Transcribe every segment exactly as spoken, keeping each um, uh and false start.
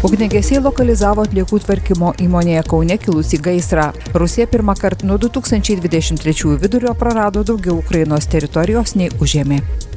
Ugniagesiai lokalizavo atliekų tvarkymo įmonėje Kaune kilusį gaisrą. Rusija pirmą kartą nuo du tūkstančiai dvidešimt trečiųjų vidurio prarado daugiau Ukrainos teritorijos nei užėmė.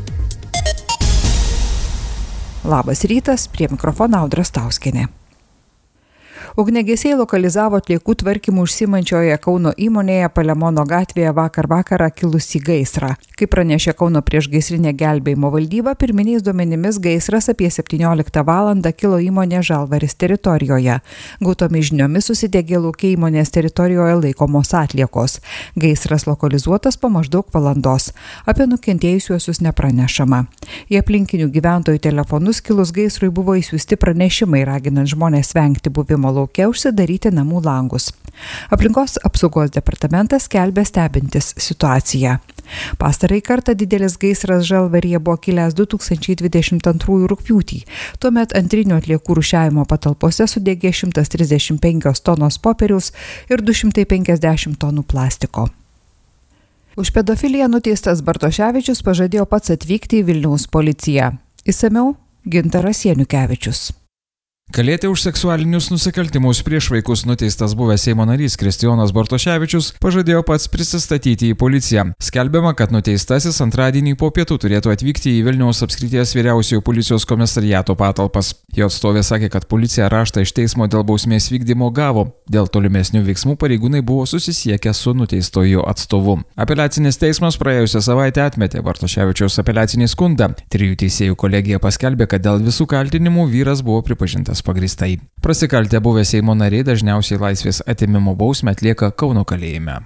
Labas rytas, prie mikrofono Audra Stauskienė. Ugniagesiai lokalizavo atliekų tvarkymų užsiimančioje Kauno įmonėje Palemono gatvėje vakar vakarą kilusį gaisrą. Kaip pranešė Kauno priešgaisrinė gelbėjimo valdyba, pirminiais duomenimis gaisras apie septynioliktą valandą kilo įmonė Žalvaris teritorijoje. Gautomis žiniomis susidegė lauke įmonės teritorijoje laikomos atliekos. Gaisras lokalizuotas po maždaug valandos. Apie nukentėjusiuosius nepranešama. Į aplinkinių gyventojų telefonus kilus gaisrui buvo įsiųsti pranešimai, raginant žmonės vengti buvimo lauke, užsidaryti namų langus. Aplinkos apsaugos departamentas skelbia stebintis situaciją. Pastarąjį kartą didelis gaisras Žalvaryje buvo kilęs du tūkstančiai dvidešimt antrųjų rugpjūtį. Tuomet antrinių atliekų rūšiavimo patalpose sudegė šimtas trisdešimt penkios tonos popieriaus ir du šimtai penkiasdešimt tonų plastiko. Už pedofiliją nuteistas Bartoševičius pažadėjo pats atvykti į Vilniaus policiją. Išsamiau Gintaras Janukevičius. Kalėti už seksualinius nusikaltimus prieš vaikus nuteistas buvęs Seimo narys Kristijonas Bartoševičius pažadėjo pats prisistatyti į policiją. Skelbiama, kad nuteistasis antradienį po pietų turėtų atvykti į Vilniaus apskrities vyriausiojo policijos komisariato patalpas. Jo atstovė sakė, kad policija raštą iš teismo dėl bausmės vykdymo gavo. Dėl tolimesnių veiksmų pareigūnai buvo susisiekę su nuteistojo atstovu. Apeliacinis teismas praėjusią savaitę atmetė Bartoševičiaus apeliacinį skundą. Trijų teisėjų kolegija paskelbė, kad dėl visų kaltinimų vyras buvo pripažintas pagristai. Prasikaltę buvę Seimo nariai dažniausiai laisvės atėmimo bausmę atlieka Kauno kalėjime.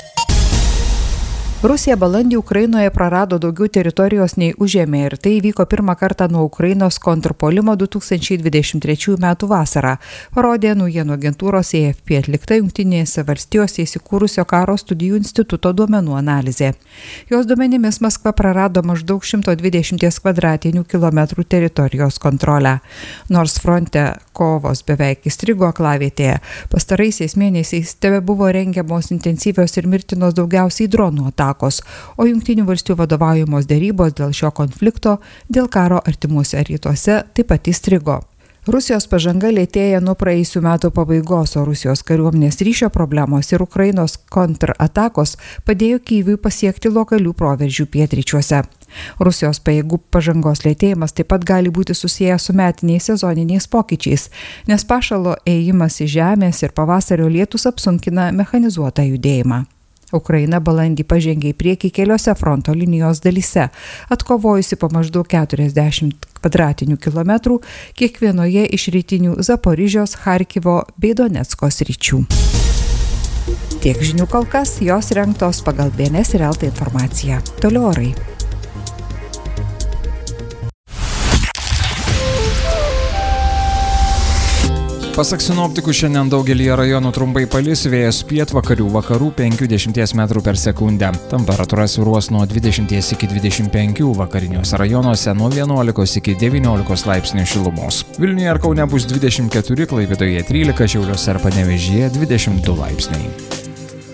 Rusija balandį Ukrainoje prarado daugiau teritorijos nei užėmė ir tai įvyko pirmą kartą nuo Ukrainos kontrpuolimo du tūkstančiai dvidešimt trečiųjų metų vasarą, parodė naujienų agentūros A F P atlikta Jungtinėse valstijose įsikūrusio karo studijų instituto duomenų analizė. Jos duomenimis Maskva prarado maždaug šimto dvidešimt kvadratinių kilometrų teritorijos kontrolę. Nors fronte kovos beveik įstrigo aklavietėje, pastaraisiais mėnesiais tebe buvo rengiamos intensyvios ir mirtinos daugiausiai dronų atakos, o Jungtinių valstijų vadovaujamos derybos dėl šio konflikto, dėl karo artimuose rytuose taip pat įstrigo. Rusijos pažanga lėtėja nuo praėjusių metų pabaigos, o Rusijos kariuomenės ryšio problemos ir Ukrainos kontratakos padėjo Kyivui pasiekti lokalių proveržių pietryčiuose. Rusijos pajėgų pažangos lėtėjimas taip pat gali būti susijęs su metiniais sezoniniais pokyčiais, nes pašalo ėjimas į žemės ir pavasario lietus apsunkina mechanizuotą judėjimą. Ukraina balandį pažengė į priekį keliose fronto linijos dalyse, atkovojusi po maždaug keturiasdešimt kvadratinių kilometrų kiekvienoje iš rytinių Zaporižės, Charkivo bei Donecko sričių. Tiek žinių kol kas, jos rengtos pagal B N S ir L T informaciją. Toliau orai. Pasak sinoptikų, šiandien daugelyje rajonų trumpai palis, vėjas pietvakarių vakarų penkių iki dešimties metrų per sekundę. Temperatūra svyruos nuo dvidešimties iki dvidešimt penkių, vakariniuose rajonuose nuo vienuolikos iki devyniolikos laipsnių šilumos. Vilniuje ir Kaune bus dvidešimt keturi, Klaipėdoje trylika, Šiauliuose ir Panevėžyje dvidešimt du laipsniai.